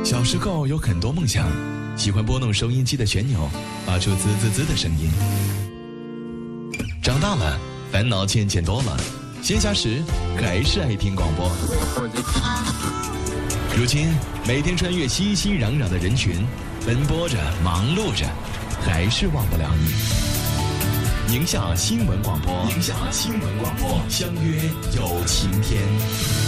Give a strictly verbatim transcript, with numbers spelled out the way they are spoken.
小时候有很多梦想，喜欢拨弄收音机的旋钮，发出滋滋滋的声音。长大了，烦恼渐渐多了，闲暇时还是爱听广播。如今，每天穿越熙熙攘攘的人群，奔波着，忙碌着，还是忘不了你。宁夏新闻广播，宁夏新闻广播，相约有晴天。